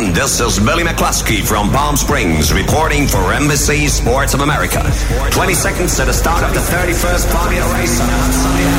gentlemen, this is Billy McCluskey from Palm Springs reporting for NBC Sports of America. 20 seconds to the start of the 31st Formula race on outside.